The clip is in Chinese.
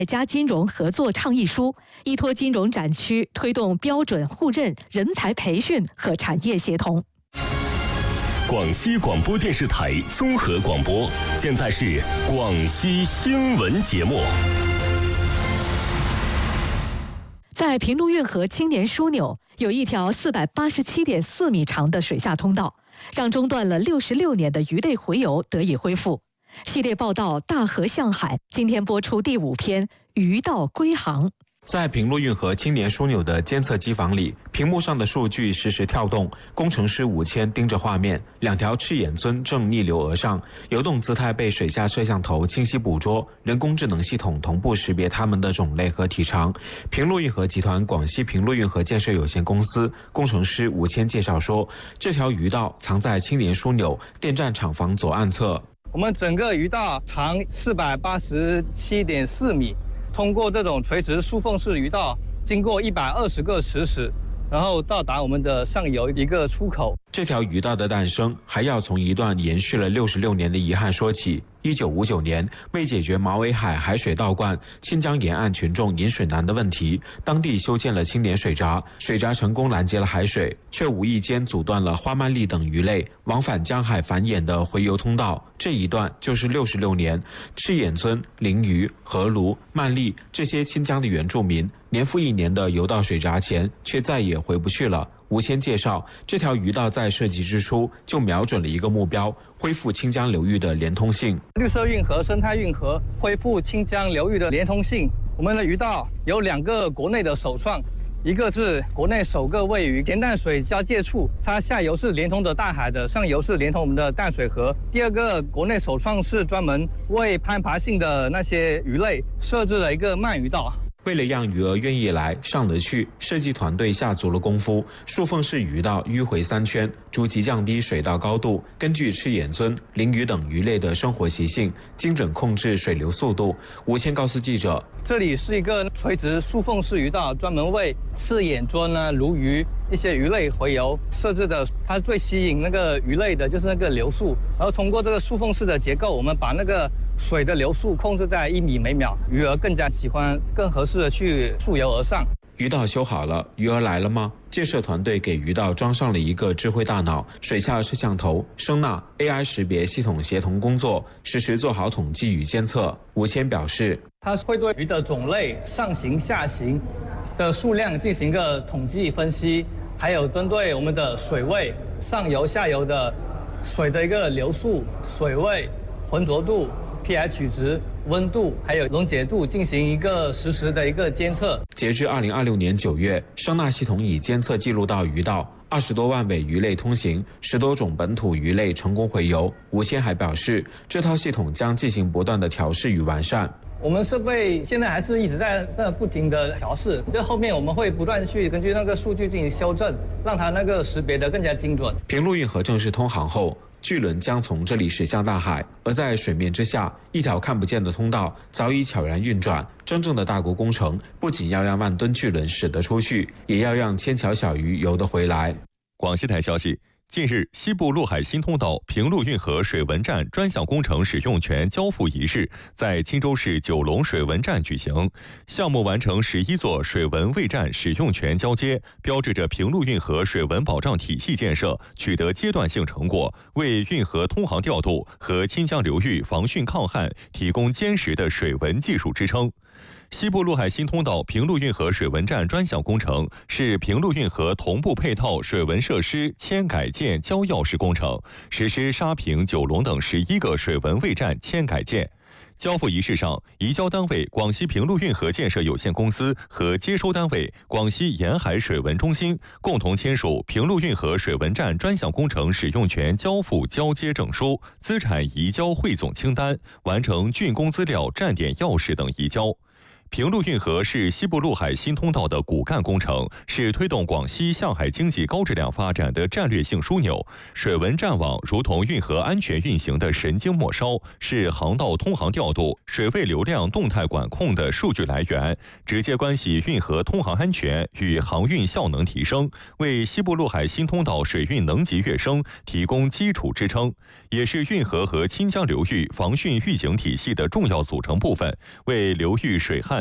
加金融合作倡议书，依托金融展区推动标准互认、人才培训和产业协同。 广西广播电视台综合广播，现在是广西新闻节目。 在平陆运河青年枢纽有一条487.4米长的水下通道，让中断了66年的鱼类洄游得以恢复。系列报道《大河向海》今天播出第5篇《鱼道归航》。 在平陆运河青年枢纽的监测机房里，屏幕上的数据实时跳动，工程师5000盯着画面，2条赤眼鳟正逆流而上，游动姿态被水下摄像头清晰捕捉，人工智能系统同步识别它们的种类和体长。平陆运河集团广西平陆运河建设有限公司工程师5000介绍说，这条鱼道藏在青年枢纽电站厂房左岸侧。 我们整个鱼道长487.4米，通过这种垂直竖缝式鱼道，经过120个石室，然后到达我们的上游一个出口。 这条鱼道的诞生，还要从一段延续了66年的遗憾说起。1959年，为解决马尾海海水倒灌、清江沿岸群众饮水难的问题，当地修建了青年水闸，水闸成功拦截了海水，却无意间阻断了花鳗鲡等鱼类往返江海繁衍的洄游通道。这一段就是66年，赤眼鳟、鲮鱼、河鲈、鳗鲡这些清江的原住民，年复一年的游到水闸前，却再也回不去了。5000介绍，这条鱼道在设计之初就瞄准了一个目标，恢复清江流域的连通性。 绿色运河、生态运河，恢复清江流域的连通性。我们的鱼道有2个国内的首创，一个是国内首个位于咸淡水交界处，它下游是连通的大海的，上游是连通我们的淡水河。第二个国内首创是专门为攀爬性的那些鱼类设置了一个鳗鱼道。 为了让鱼儿愿意来上得去，设计团队下足了功夫，竖缝式鱼道迂回3圈，逐级降低水道高度，根据赤眼鳟、鲮鱼等鱼类的生活习性，精准控制水流速度。5000告诉记者， 这里是一个垂直竖缝式鱼道，专门为赤眼鳟啊、鲈鱼一些鱼类洄游设置的。它最吸引那个鱼类的就是那个流速，然后通过这个竖缝式的结构，我们把那个水的流速控制在1米每秒，鱼儿更加喜欢、更合适的去溯游而上。 鱼道修好了，鱼儿来了吗？建设团队给鱼道装上了一个智慧大脑，水下摄像头、声呐、AI 识别系统协同工作，实时做好统计与监测。5000表示， 它会对鱼的种类、上行、下行的数量进行一个统计分析，还有针对我们的水位、上游、下游的水的一个流速、水位、浑浊度、pH 值、温度还有溶解度进行一个实时的一个监测。 截至2026年9月，声呐系统已监测记录到鱼道20多万尾鱼类通行，10多种本土鱼类成功洄游。5000还表示，这套系统将进行不断的调试与完善。 我们设备现在还是一直在不停的调试，这后面我们会不断去根据那个数据进行修正，让它那个识别的更加精准。 平陆运河正式通航后，巨轮将从这里驶向大海，而在水面之下，一条看不见的通道早已悄然运转。真正的大国工程，不仅要让万吨巨轮驶得出去，也要让千条小鱼游得回来。 广西台消息，近日，西部陆海新通道平陆运河水文站专项工程使用权交付仪式在钦州市九龙水文站举行。项目完成11座水文卫站使用权交接，标志着平陆运河水文保障体系建设取得阶段性成果，为运河通航调度和清江流域防汛抗旱提供坚实的水文技术支撑。西部陆海新通道平陆运河水文站专项工程是平陆运河同步配套水文设施迁改建交要式工程，实施沙坪、九龙等11个水文卫站迁改建。交付仪式上，移交单位广西平陆运河建设有限公司和接收单位广西沿海水文中心共同签署平陆运河水文站专项工程使用权交付交接证书、资产移交汇总清单，完成竣工资料、站点钥匙等移交。 平陆运河是西部陆海新通道的骨干工程，是推动广西向海经济高质量发展的战略性枢纽。水文战网如同运河安全运行的神经末梢，是航道通航调度、水位流量动态管控的数据来源，直接关系运河通航安全与航运效能提升，为西部陆海新通道水运能级跃升提供基础支撑，也是运河和清江流域防汛预警体系的重要组成部分，为流域水旱